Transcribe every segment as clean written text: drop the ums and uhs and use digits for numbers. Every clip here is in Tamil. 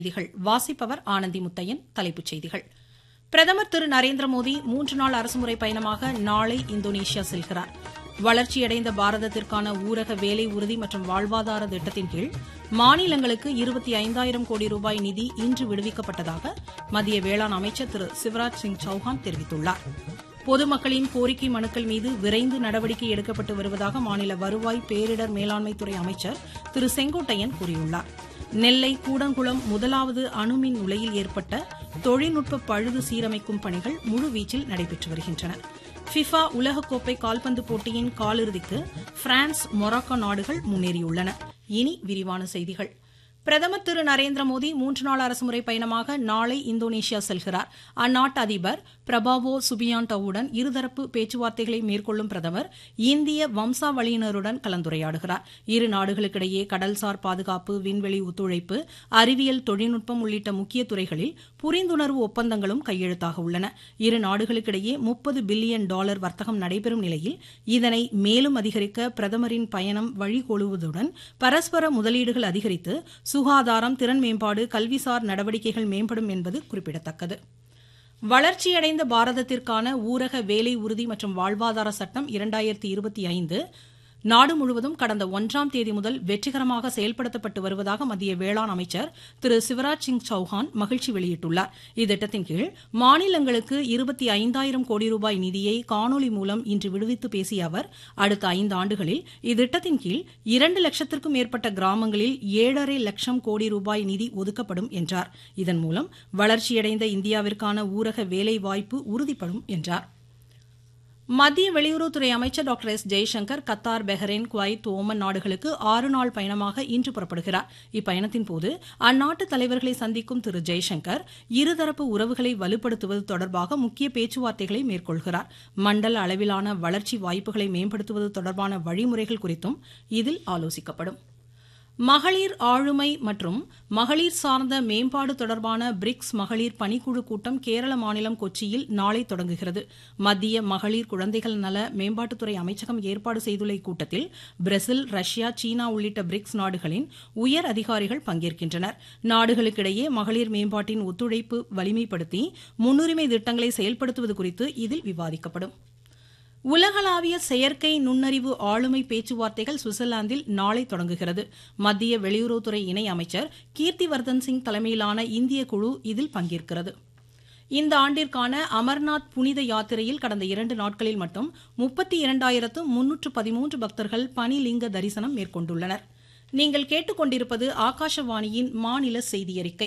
செய்திகள் வாசிப்பவர் ஆனந்தி முத்தையன். தலைப்புச் செய்திகள். பிரதமர் திரு நரேந்திரமோடி 3 நாள் அரசுமுறை பயணமாக நாளை இந்தோனேஷியா செல்கிறார். வளர்ச்சியடைந்த பாரதத்திற்கான ஊரக வேலை உறுதி மற்றும் வாழ்வாதார திட்டத்தின் கீழ் மாநிலங்களுக்கு 25,000 கோடி ரூபாய் நிதி இன்று விடுவிக்கப்பட்டதாக மத்திய வேளாண் அமைச்சர் திரு சிவராஜ் சிங் சௌஹான் தெரிவித்துள்ளார். பொதுமக்களின் கோரிக்கை மனுக்கள் மீது விரைந்து நடவடிக்கை எடுக்கப்பட்டு வருவதாக மாநில வருவாய் பேரிடர் மேலாண்மைத்துறை அமைச்சர் திரு செங்கோட்டையன் கூறியுள்ளார். நெல்லை கூடங்குளம் முதலாவது அணுமின் உலையில் ஏற்பட்ட தொழில்நுட்ப பழுது சீரமைக்கும் பணிகள் முழுவீச்சில் நடைபெற்று வருகின்றன. ஃபிஃபா உலகக்கோப்பை கால்பந்து போட்டியின் காலிறுதிக்கு பிரான்ஸ், மொராக்கோ நாடுகள் முன்னேறியுள்ளன. இனி விரிவான செய்திகள். பிரதமர் திரு நரேந்திரமோடி 3 நாள் அரசுமுறை பயணமாக நாளை இந்தோனேஷியா செல்கிறார். அந்நாட்டு அதிபர் பிரபாவோ சுபியாண்டோவுடன் இருதரப்பு பேச்சுவார்த்தைகளை மேற்கொள்ளும் பிரதமர் இந்திய வம்சாவளியினருடன் கலந்துரையாடுகிறார். இரு நாடுகளுக்கிடையே கடல்சார் பாதுகாப்பு, விண்வெளி ஒத்துழைப்பு, அறிவியல் தொழில்நுட்பம் உள்ளிட்ட முக்கிய துறைகளில் புரிந்துணர்வு ஒப்பந்தங்களும் கையெழுத்தாக உள்ளன. இரு நாடுகளுக்கிடையே $30 பில்லியன் வர்த்தகம் நடைபெறும் நிலையில் இதனை மேலும் அதிகரிக்க பிரதமரின் பயணம் வழிகோலுவதுடன் பரஸ்பர முதலீடுகள் அதிகரித்து சுகாதாரம், திறன் மேம்பாடு, கல்விசார் நடவடிக்கைகள் மேம்படும் என்பது குறிப்பிடத்தக்கது. வளர்ச்சியடைந்த பாரதத்திற்கான ஊரக வேலை உறுதி மற்றும் வாழ்வாதார சட்டம் 2025 நாடு முழுவதும் கடந்த 1ஆம் தேதி முதல் வெற்றிகரமாக செயல்படுத்தப்பட்டு வருவதாக மத்திய வேளாண் அமைச்சர் திரு சிவராஜ் சிங் சௌஹான் மகிழ்ச்சி வெளியிட்டுள்ளார். இத்திட்டத்தின் கீழ் மாநிலங்களுக்கு 25,000 கோடி ரூபாய் நிதியை காணொலி மூலம் இன்று விடுவித்து பேசிய அவர், அடுத்த 5 ஆண்டுகளில் இத்திட்டத்தின் கீழ் 2 லட்சத்திற்கும் மேற்பட்ட கிராமங்களில் 7,5 லட்சம் கோடி ரூபாய் நிதி ஒதுக்கப்படும் என்றார். இதன் மூலம் வளர்ச்சியடைந்த இந்தியாவிற்கான ஊரக வேலை வாய்ப்பு உறுதிப்படும் என்றார். மத்திய வெளியுறவுத்துறை அமைச்சர் doctor S. Jaishankar Qatar, Bahrain, Kuwait, Oman நாடுகளுக்கு 6 நாள் பயணமாக இன்று புறப்படுகிறார். இப்பயணத்தின்போது அந்நாட்டு தலைவர்களை சந்திக்கும் திரு ஜெய்சங்கர் இருதரப்பு உறவுகளை வலுப்படுத்துவது தொடர்பாக முக்கிய பேச்சுவார்த்தைகளை மேற்கொள்கிறார். மண்டல அளவிலான வளர்ச்சி வாய்ப்புகளை மேம்படுத்துவது தொடர்பான வழிமுறைகள் குறித்தும் இதில் ஆலோசிக்கப்படும். மகளிர் ஆளுமை மற்றும் மகளிர் சார்ந்த மேம்பாடு தொடர்பான பிரிக்ஸ் மகளிர் பணிக்குழு கூட்டம் கேரள மாநிலம் கொச்சியில் நாளை தொடங்குகிறது. மத்திய மகளிர் குழந்தைகள் நல மேம்பாட்டுத்துறை அமைச்சகம் ஏற்பாடு செய்துள்ள இக்கூட்டத்தில் பிரேசில், ரஷ்யா, சீனா உள்ளிட்ட பிரிக்ஸ் நாடுகளின் உயர் அதிகாரிகள் பங்கேற்கின்றனர். நாடுகளுக்கிடையே மகளிர் மேம்பாட்டின் ஒத்துழைப்பு வலிமைப்படுத்தி முன்னுரிமை திட்டங்களை செயல்படுத்துவது குறித்து இதில் விவாதிக்கப்படும். உலகளாவிய செயற்கை நுண்ணறிவு ஆளுமை பேச்சுவார்த்தைகள் சுவிட்சர்லாந்தில் நாளை தொடங்குகிறது. மத்திய வெளியுறவுத்துறை இணை அமைச்சர் கீர்த்திவர்தன் சிங் தலைமையிலான இந்திய குழு இதில் பங்கேற்கிறது. இந்த ஆண்டிற்கான அமர்நாத் புனித யாத்திரையில் கடந்த 2 நாட்களில் மட்டும் 32,313 பக்தர்கள் பனிலிங்க தரிசனம் மேற்கொண்டுள்ளனர். நீங்கள் கேட்டுக்கொண்டிருப்பது ஆகாஷவாணியின் மாநில செய்தியறிக்கை.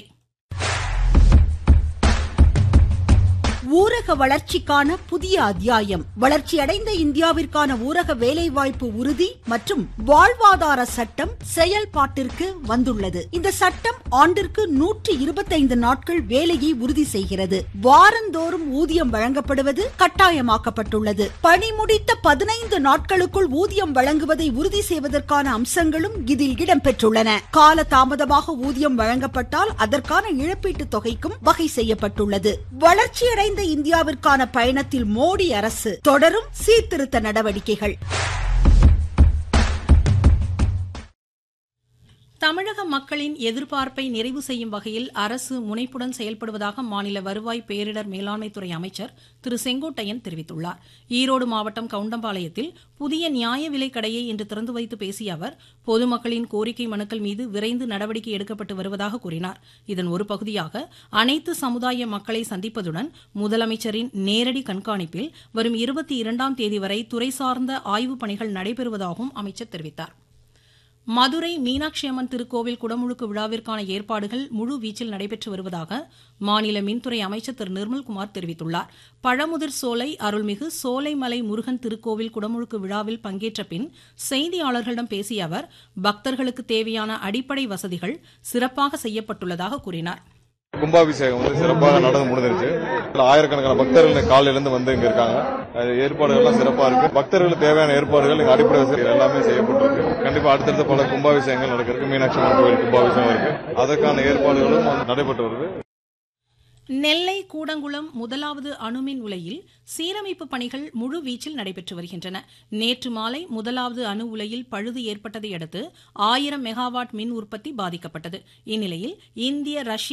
ஊரக வளர்ச்சிக்கான புதிய அத்தியாயம். வளர்ச்சியடைந்த இந்தியாவிற்கான ஊரக வேலைவாய்ப்பு உறுதி மற்றும் வாழ்வாதார சட்டம் செயல்பாட்டிற்கு வந்துள்ளது. இந்த சட்டம் ஆண்டிற்கு 125 நாட்கள் வேலையை உறுதி செய்கிறது. வாரந்தோறும் ஊதியம் வழங்கப்படுவது கட்டாயமாக்கப்பட்டுள்ளது. பணி முடித்த 15 நாட்களுக்குள் ஊதியம் வழங்குவதை உறுதி செய்வதற்கான அம்சங்களும் இதில் இடம்பெற்றுள்ளன. கால தாமதமாக ஊதியம் வழங்கப்பட்டால் அதற்கான இழப்பீட்டுத் தொகைக்கும் வகை செய்யப்பட்டுள்ளது. வளர்ச்சியடைந்த இந்தியாவிற்கான பயணத்தில் மோடி அரசு தொடரும் சீர்திருத்த நடவடிக்கைகள். தமிழக மக்களின் எதிர்பார்ப்பை நிறைவு செய்யும் வகையில் அரசு முனைப்புடன் செயல்படுவதாக மாநில வருவாய் பேரிடர் மேலாண்மைத்துறை அமைச்சர் திரு செங்கோட்டையன் தெரிவித்துள்ளார். ஈரோடு மாவட்டம் கவுண்டம்பாளையத்தில் புதிய நியாய விலைக் கடையை இன்று திறந்து வைத்து பேசிய அவர், பொதுமக்களின் கோரிக்கை மனுக்கள் மீது விரைந்து நடவடிக்கை எடுக்கப்பட்டு வருவதாக கூறினார். இதன் ஒரு பகுதியாக அனைத்து சமுதாய மக்களை சந்திப்பதுடன் முதலமைச்சரின் நேரடி கண்காணிப்பில் வரும் 22ஆம் தேதி வரை துறை சார்ந்த ஆய்வுப் பணிகள் நடைபெறுவதாகவும் அமைச்சர் தெரிவித்தார். மதுரை மீனாட்சி அம்மன் திருக்கோவில் குடமுழுக்கு விழாவிற்கான ஏற்பாடுகள் முழுவீச்சில் நடைபெற்று வருவதாக மாநில மின்துறை அமைச்சர் திரு நிர்மல்குமார் தெரிவித்துள்ளார். பழமுதிர் சோலை அருள்மிகு சோலைமலை முருகன் திருக்கோவில் குடமுழுக்கு விழாவில் பங்கேற்ற பின் செய்தியாளர்களிடம் பேசிய அவர், பக்தர்களுக்கு தேவையான அடிப்படை வசதிகள் சிறப்பாக செய்யப்பட்டுள்ளதாக கூறினார். கும்பாபிஷேகம் சிறப்பாக நடந்து முடிஞ்சிருச்சு. ஆயிரக்கணக்கான பக்தர்கள் காலையிலிருந்து வந்து இங்க இருக்காங்க. ஏற்பாடுகள் எல்லாம் சிறப்பா இருக்கு. பக்தர்களுக்கு தேவையான ஏற்பாடுகள் இங்க அடிப்படை வசதிகள் எல்லாமே செய்யப்பட்டிருக்கு. கண்டிப்பா அடுத்தடுத்த பல கும்பாபிஷேகங்கள் நடக்கிறது. மீனாட்சி அம்மன் கோயில் கும்பாபிஷேகம் இருக்கு. அதற்கான ஏற்பாடுகளும் நடைபெற்று வருது. நெல்லை கூடங்குளம் முதலாவது அணுமின் உலையில் சீரமைப்பு பணிகள் முழுவீச்சில் நடைபெற்று வருகின்றன. நேற்று மாலை முதலாவது அணு உலையில் பழுது ஏற்பட்டதை அடுத்து 1000 மெகாவாட் மின் உற்பத்தி பாதிக்கப்பட்டது. இந்நிலையில் இந்திய ரஷ்ய